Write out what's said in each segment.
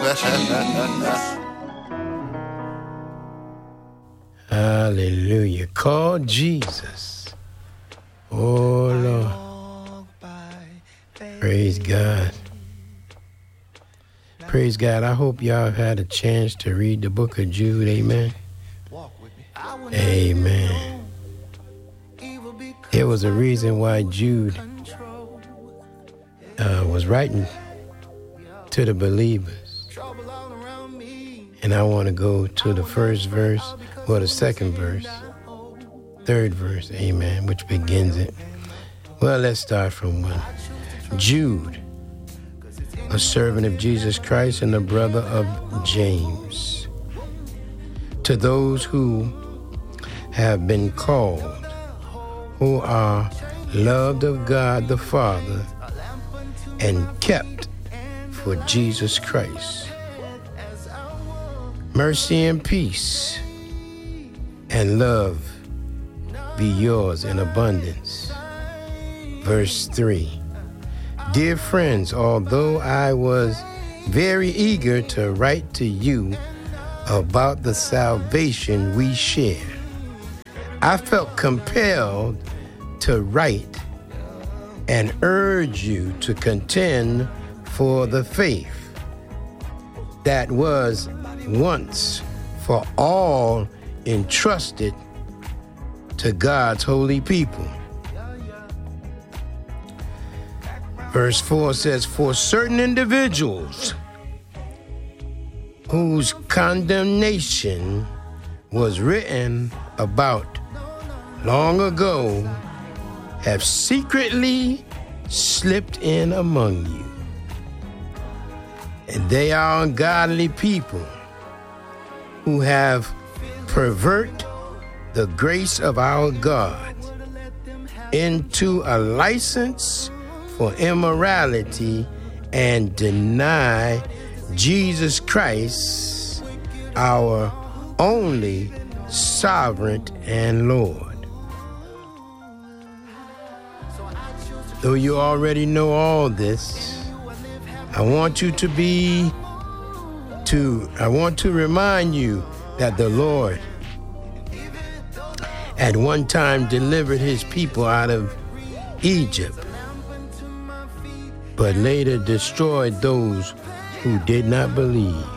Hallelujah. Call Jesus. Oh, Lord. Praise God. Praise God. I hope y'all have had a chance to read the book of Jude. Amen. Amen. There was a reason why Jude was writing to the believers. And I want to go to the first verse, or the second verse, third verse, amen, which begins it. Well, let's start from one. Jude, a servant of Jesus Christ and the brother of James, to those who have been called, who are loved of God the Father and kept for Jesus Christ. Mercy and peace and love be yours in abundance. Verse 3. Dear friends, although I was very eager to write to you about the salvation we share, I felt compelled to write and urge you to contend for the faith that was once for all entrusted to God's holy people. Verse 4 says, for certain individuals whose condemnation was written about long ago have secretly slipped in among you. And they are ungodly people who have perverted the grace of our God into a license for immorality and deny Jesus Christ, our only sovereign and Lord. Though you already know all this, I want to remind you that the Lord at one time delivered his people out of Egypt, but later destroyed those who did not believe.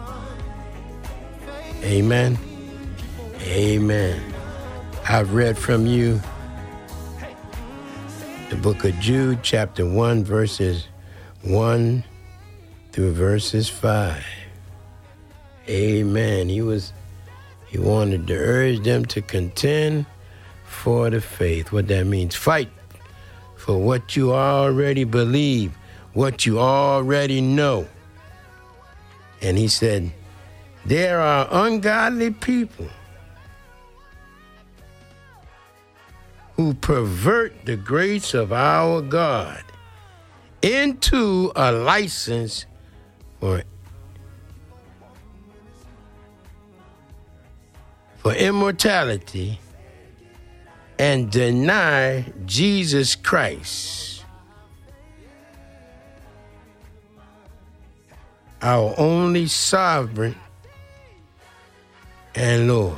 Amen. Amen. I've read from you the book of Jude, chapter 1, verses 1 through verses 5. Amen. He wanted to urge them to contend for the faith. What that means, fight for what you already believe, what you already know. And he said, there are ungodly people who pervert the grace of our God into a license for immortality and deny Jesus Christ, our only sovereign and Lord.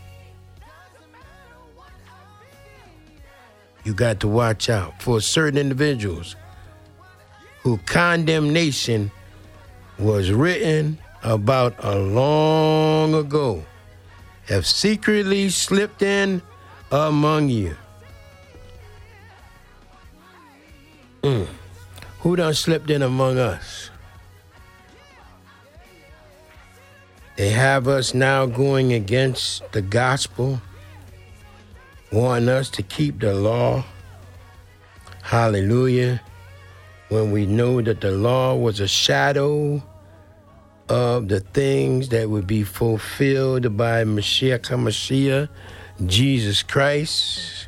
You got to watch out for certain individuals whose condemnation was written about a long ago, have secretly slipped in among you. Who done slipped in among us? They have us now going against the gospel, wanting us to keep the law. Hallelujah. When we know that the law was a shadow of the things that would be fulfilled by Mashiach HaMashiach, Jesus Christ.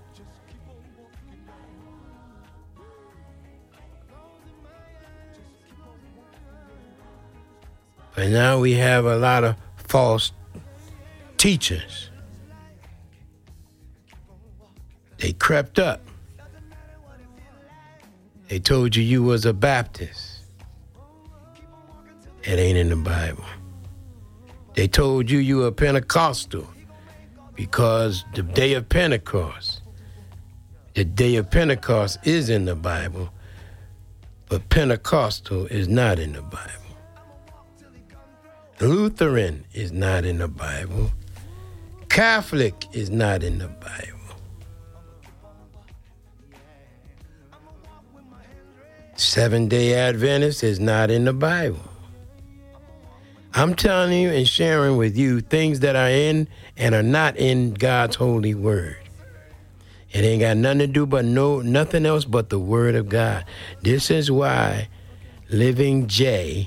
But now we have a lot of false teachers. They crept up. They told you was a Baptist. It ain't in the Bible. They told you you were Pentecostal because the day of Pentecost. The day of Pentecost is in the Bible, but Pentecostal is not in the Bible. Lutheran is not in the Bible. Catholic is not in the Bible. Seventh-day Adventist is not in the Bible. I'm telling you and sharing with you things that are in and are not in God's holy word. It ain't got nothing to do but nothing else but the word of God. This is why Living J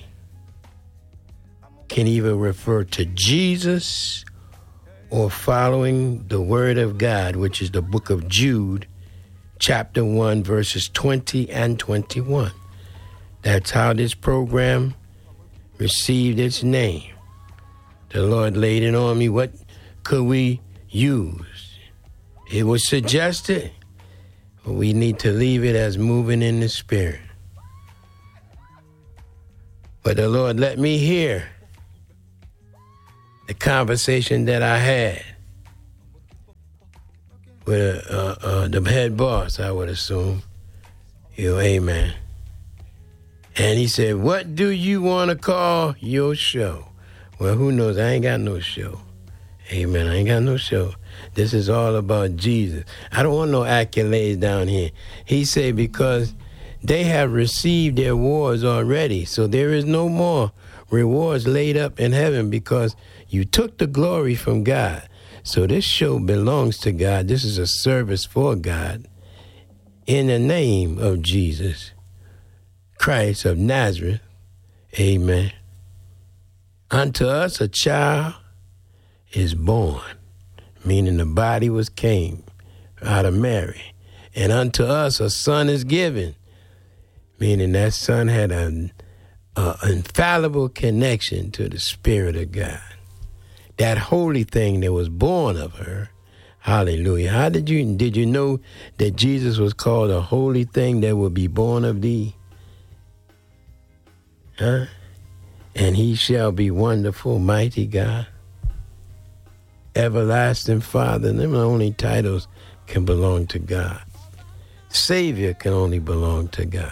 can either refer to Jesus or following the word of God, which is the book of Jude, chapter 1, verses 20 and 21. That's how this program received its name. The Lord laid it on me. What could we use? It was suggested, but we need to leave it as moving in the Spirit. But the Lord let me hear the conversation that I had with the head boss, I would assume. Amen. And he said, what do you want to call your show? Well, who knows? I ain't got no show. Amen. I ain't got no show. This is all about Jesus. I don't want no accolades down here. He said because they have received their rewards already, so there is no more rewards laid up in heaven because you took the glory from God. So this show belongs to God. This is a service for God. In the name of Jesus Christ of Nazareth, amen. Unto us a child is born, meaning the body came out of Mary. And unto us a son is given, meaning that son had an infallible connection to the Spirit of God. That holy thing that was born of her. Hallelujah. Did you know that Jesus was called a holy thing that will be born of thee? Huh? And he shall be wonderful, mighty God, everlasting Father. Them only titles can belong to God. Savior can only belong to God.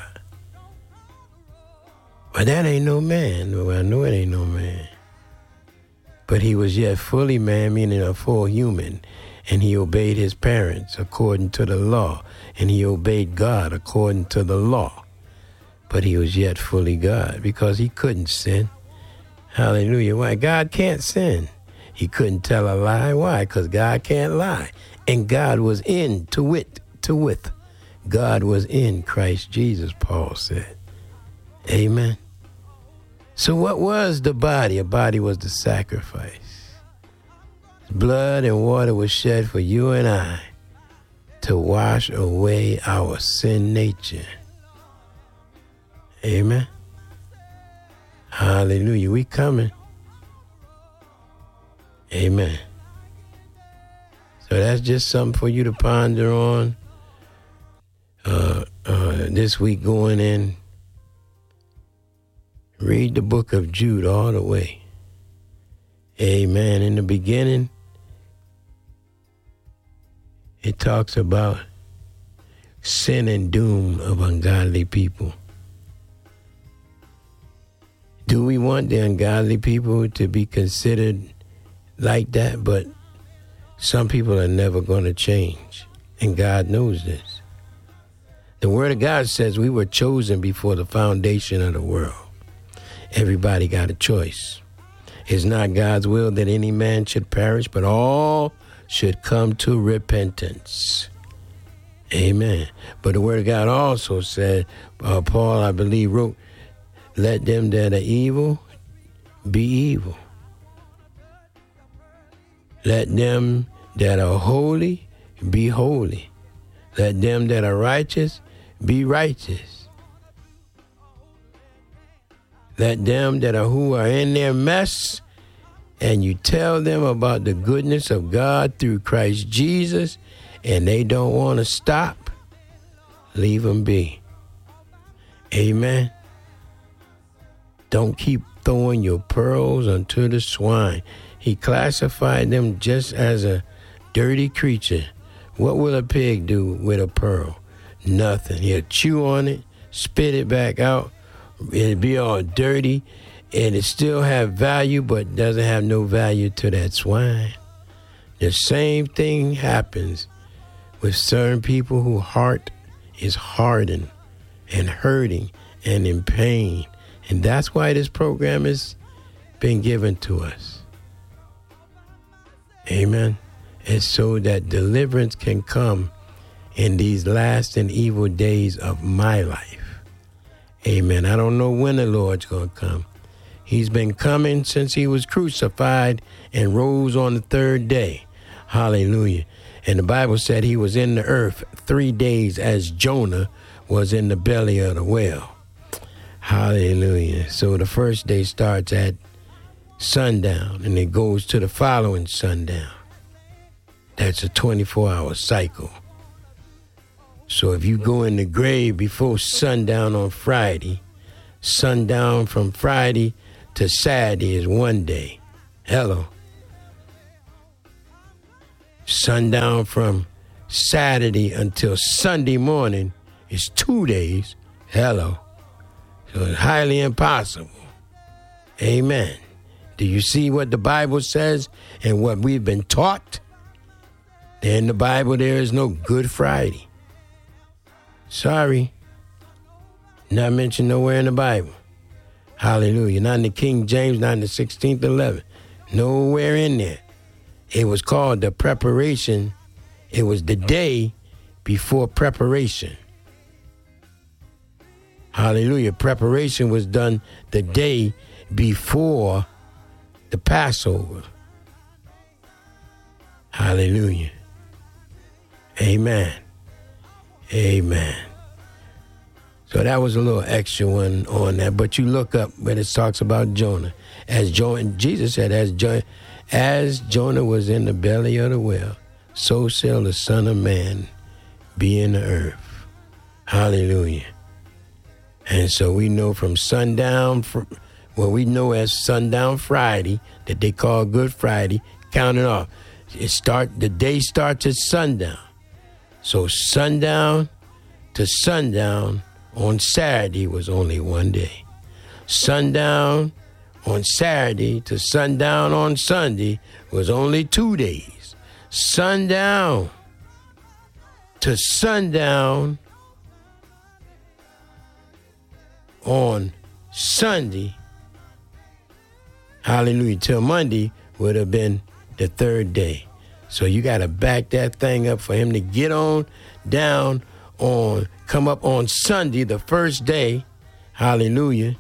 But that ain't no man. Well, I know it ain't no man. But he was yet fully man, meaning a full human. And he obeyed his parents according to the law. And he obeyed God according to the law. But he was yet fully God because he couldn't sin. Hallelujah. Why? God can't sin. He couldn't tell a lie. Why? Because God can't lie. And God was in, to wit. God was in Christ Jesus, Paul said. Amen. So what was the body? A body was the sacrifice. Blood and water was shed for you and I to wash away our sin nature. Amen. Hallelujah. We coming. Amen. So that's just something for you to ponder on this week going in. Read the book of Jude all the way. Amen. In the beginning, it talks about sin and doom of ungodly people. Do we want the ungodly people to be considered like that? But some people are never going to change, and God knows this. The Word of God says we were chosen before the foundation of the world. Everybody got a choice. It's not God's will that any man should perish, but all should come to repentance. Amen. But the Word of God also said, Paul, I believe, wrote, let them that are evil be evil. Let them that are holy be holy. Let them that are righteous be righteous. Let them that are who are in their mess, and you tell them about the goodness of God through Christ Jesus, and they don't want to stop, leave them be. Amen. Don't keep throwing your pearls unto the swine. He classified them just as a dirty creature. What will a pig do with a pearl? Nothing. He'll chew on it, spit it back out. It'll be all dirty, and it still have value, but doesn't have no value to that swine. The same thing happens with certain people whose heart is hardened and hurting and in pain. And that's why this program has been given to us. Amen. And so that deliverance can come in these last and evil days of my life. Amen. I don't know when the Lord's going to come. He's been coming since he was crucified and rose on the third day. Hallelujah. And the Bible said he was in the earth 3 days as Jonah was in the belly of the whale. Hallelujah. So the first day starts at sundown and it goes to the following sundown. That's a 24-hour cycle. So if you go in the grave before sundown on Friday, sundown from Friday to Saturday is 1 day. Hello. Sundown from Saturday until Sunday morning is 2 days. Hello. So it's highly impossible. Amen. Do you see what the Bible says and what we've been taught? In the Bible, there is no Good Friday. Sorry. Not mentioned nowhere in the Bible. Hallelujah. Not in the King James, not in the 16th, 11th. Nowhere in there. It was called the preparation. It was the day before preparation. Hallelujah. Preparation was done the day before the Passover. Hallelujah. Amen. Amen. So that was a little extra one on that. But you look up when it talks about Jonah. Jesus said, as Jonah was in the belly of the whale, so shall the Son of Man be in the earth. Hallelujah. And so we know from sundown, what we know as sundown Friday, that they call Good Friday, counting off. The day starts at sundown. So sundown to sundown on Saturday was only 1 day. Sundown on Saturday to sundown on Sunday was only 2 days. Sundown to sundown on Sunday, hallelujah, till Monday would have been the third day. So you got to back that thing up for him to get on down on, come up on Sunday, the first day, hallelujah,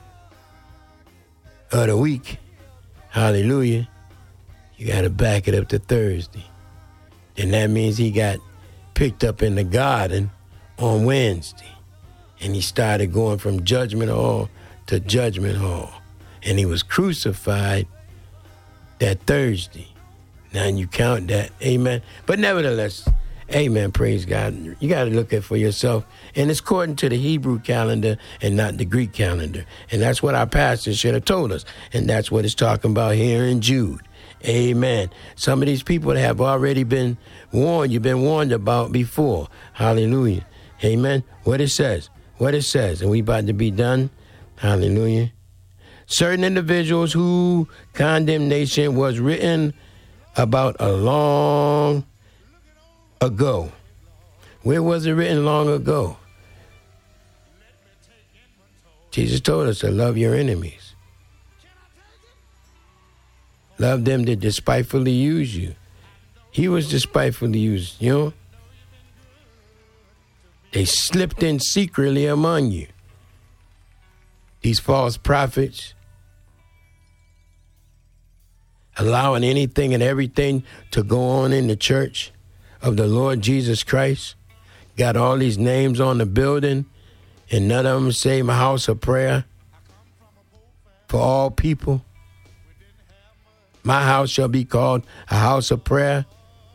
of the week, hallelujah. You got to back it up to Thursday. And that means he got picked up in the garden on Wednesday. And he started going from judgment hall to judgment hall. And he was crucified that Thursday. Now you count that, amen. But nevertheless, amen, praise God. You got to look at it for yourself. And it's according to the Hebrew calendar and not the Greek calendar. And that's what our pastor should have told us. And that's what it's talking about here in Jude. Amen. Some of these people have already been warned. You've been warned about before. Hallelujah. Amen. What it says. And we about to be done. Hallelujah. Certain individuals whose condemnation was written about a long ago. Where was it written long ago? Jesus told us to love your enemies. Love them that despitefully use you. He was despitefully used, you know. They slipped in secretly among you. These false prophets, allowing anything and everything to go on in the church of the Lord Jesus Christ. Got all these names on the building, and none of them say my house of prayer for all people. My house shall be called a house of prayer.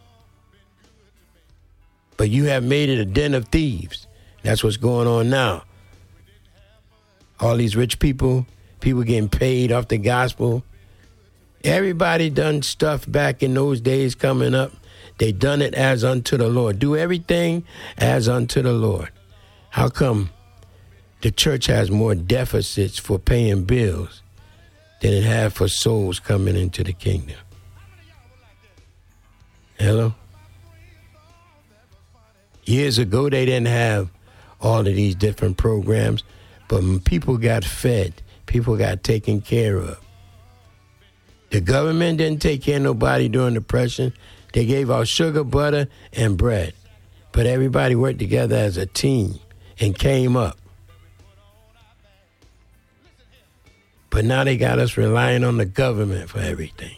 But you have made it a den of thieves. That's what's going on now. All these rich people People getting paid off the gospel. Everybody done stuff back in those days coming up. They done it as unto the Lord. Do everything as unto the Lord. How come the church has more deficits for paying bills than it had for souls coming into the kingdom? Hello? Years ago, they didn't have all of these different programs, but people got fed. People got taken care of. The government didn't take care of nobody during the Depression. They gave out sugar, butter, and bread. But everybody worked together as a team and came up. But now they got us relying on the government for everything.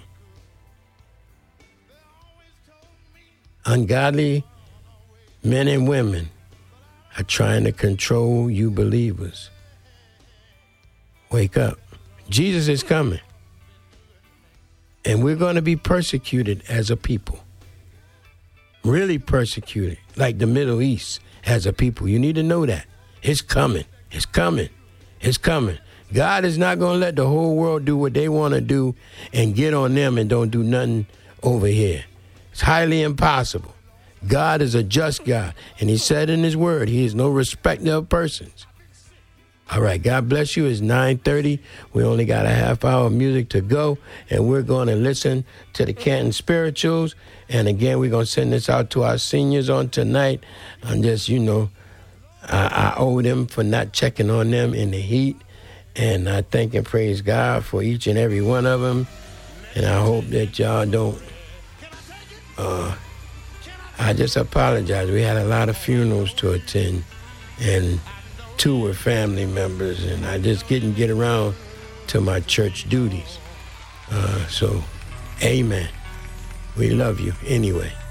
Ungodly men and women are trying to control you believers. Wake up. Jesus is coming. And we're going to be persecuted as a people. Really persecuted, like the Middle East as a people. You need to know that. It's coming. It's coming. It's coming. God is not going to let the whole world do what they want to do and get on them and don't do nothing over here. It's highly impossible. God is a just God. And he said in his word, he is no respecter of persons. All right, God bless you. It's 9:30. We only got a half hour of music to go, and we're going to listen to the Canton Spirituals. And again, we're going to send this out to our seniors on tonight. I'm just, I owe them for not checking on them in the heat. And I thank and praise God for each and every one of them. And I hope that y'all don't, I just apologize. We had a lot of funerals to attend, and 2 were family members, and I just didn't get around to my church duties. So, amen. We love you anyway.